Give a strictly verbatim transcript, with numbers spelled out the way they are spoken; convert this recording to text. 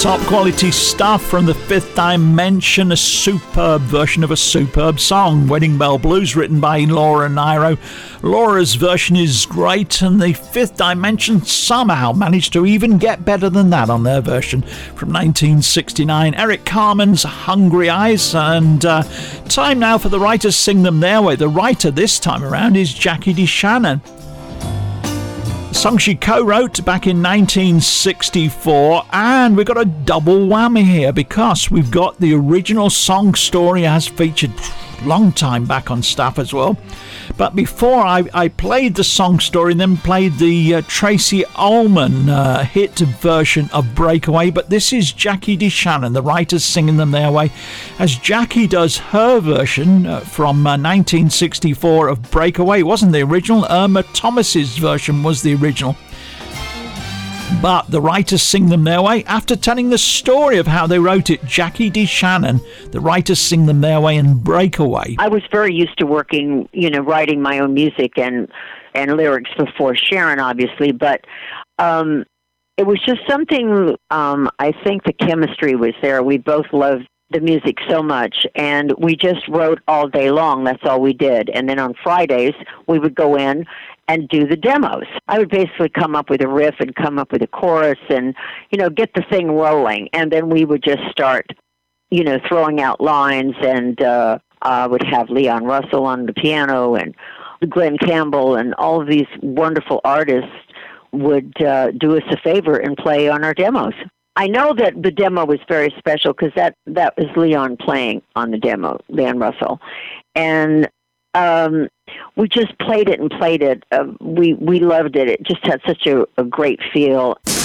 Top quality stuff from the Fifth Dimension, a superb version of a superb song, Wedding Bell Blues, written by Laura Nyro. Laura's version is great, and the Fifth Dimension somehow managed to even get better than that on their version from nineteen sixty-nine. Eric Carmen's Hungry Eyes, and uh, time now for the writers sing them their way. The writer this time around is Jackie DeShannon. A song she co-wrote back in nineteen sixty-four, and we've got a double whammy here because we've got the original song story as featured long time back on Staff as well. But before I, I played the song story and then played the uh, Tracy Ullman uh, hit version of Breakaway, but this is Jackie DeShannon, the writers singing them their way, as Jackie does her version uh, from uh, nineteen sixty-four of Breakaway. It wasn't the original, Irma Thomas's version was the original. But the writers sing them their way after telling the story of how they wrote it. Jackie DeShannon, the writers sing them their way in Breakaway. I was very used to working, you know, writing my own music and and lyrics before Sharon, obviously, but um, it was just something, um, I think the chemistry was there. We both loved the music so much, and we just wrote all day long. That's all we did. And then on Fridays, we would go in and do the demos. I would basically come up with a riff and come up with a chorus and, you know, get the thing rolling. And then we would just start, you know, throwing out lines, and uh, I would have Leon Russell on the piano and Glenn Campbell, and all of these wonderful artists would uh, do us a favor and play on our demos. I know that the demo was very special because that, that was Leon playing on the demo, Leon Russell. And um, we just played it and played it. Uh, we, we loved it. It just had such a, a great feel.